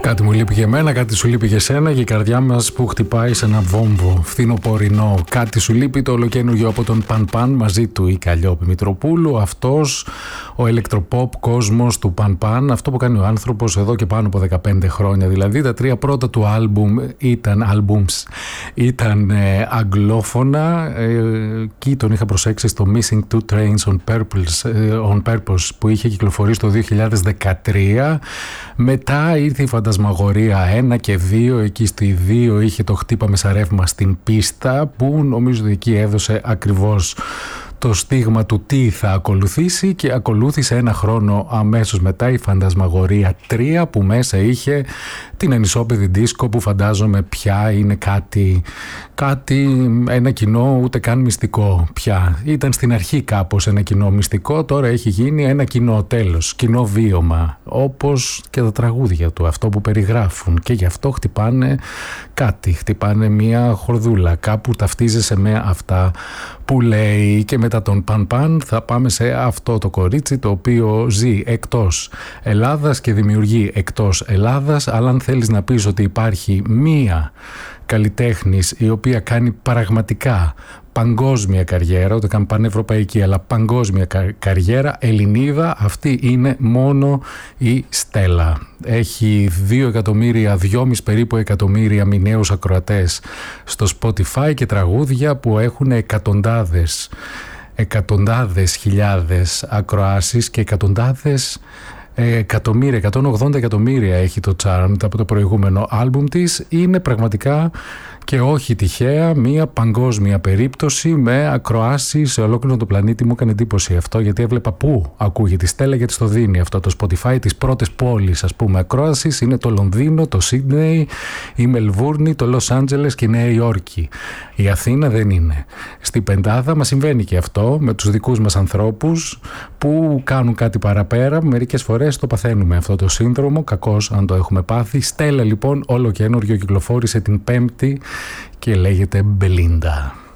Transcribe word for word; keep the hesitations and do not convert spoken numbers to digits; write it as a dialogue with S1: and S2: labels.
S1: Κάτι μου λείπει και εμένα, κάτι σου λείπει και εσένα και η καρδιά μας που χτυπάει σε ένα βόμβο φθινοπορεινό. Κάτι σου λείπει, το ολοκαίνουργιο από τον Παν Παν, μαζί του η Καλλιόπη Μητροπούλου. Αυτός ο ηλεκτροποπ κόσμος του Παν Παν, αυτό που κάνει ο άνθρωπος εδώ και πάνω από δεκαπέντε χρόνια. Δηλαδή τα τρία πρώτα του άλμπουμ ήταν, άλμπουμς, ήταν ε, αγγλόφωνα. Ε, εκεί τον είχα προσέξει στο Missing Two Trains on Purpose, ε, on Purpose που είχε κυκλοφορήσει το δύο χιλιάδες δεκατρία. Μετά ήρθε η Φαντασμαγορία ένα και δύο, εκεί στη δύο είχε το Χτύπα με σαρεύμα στην πίστα, που νομίζω ότι εκεί έδωσε ακριβώς το στίγμα του τι θα ακολουθήσει, και ακολούθησε ένα χρόνο αμέσως μετά η Φαντασμαγορία τρία, που μέσα είχε την ανισόπεδη δίσκο, που φαντάζομαι πια είναι κάτι, κάτι ένα κοινό ούτε καν μυστικό πια. Ήταν στην αρχή κάπως ένα κοινό μυστικό, τώρα έχει γίνει ένα κοινό τέλος, κοινό βίωμα, όπως και τα τραγούδια του, αυτό που περιγράφουν, και γι' αυτό χτυπάνε κάτι, χτυπάνε μια χορδούλα, κάπου ταυτίζεσαι με αυτά που λέει. Και μετά τον Παν Παν θα πάμε σε αυτό το κορίτσι, το οποίο ζει εκτός Ελλάδας και δημιουργεί εκτός Ελλάδας, αλλά αν θέλεις να πεις ότι υπάρχει μία καλλιτέχνης η οποία κάνει πραγματικά παγκόσμια καριέρα, ούτε καν πανευρωπαϊκή, αλλά παγκόσμια κα- καριέρα, Ελληνίδα, αυτή είναι μόνο η Στέλλα. Έχει δύο εκατομμύρια, δυόμισι περίπου εκατομμύρια μηνιαίους ακροατές στο Spotify και τραγούδια που έχουν εκατοντάδες, εκατοντάδες χιλιάδες ακροάσεις και εκατοντάδες εκατομμύρια, εκατόν ογδόντα εκατομμύρια έχει το Charmed από το προηγούμενο άλμπουμ της. Είναι πραγματικά και όχι τυχαία μια παγκόσμια περίπτωση με ακροάσεις σε ολόκληρο το πλανήτη. Μου έκανε εντύπωση αυτό, γιατί έβλεπα πού ακούγεται η Στέλλα, γιατί στο δίνει αυτό το Spotify. Τις πρώτες πόλεις, ας πούμε, ακροάσεις είναι το Λονδίνο, το Σίδνεϊ, η Μελβούρνη, το Λος Άντζελες και η Νέα Υόρκη. Η Αθήνα δεν είναι στην πεντάδα. Μας συμβαίνει και αυτό με τους δικούς μας ανθρώπους που κάνουν κάτι παραπέρα. Μερικές φορές το παθαίνουμε αυτό το σύνδρομο, κακώς αν το έχουμε πάθει. Στέλλα λοιπόν, όλο καινούριο, κυκλοφόρησε την Πέμπτη και λέγεται Μπελίντα.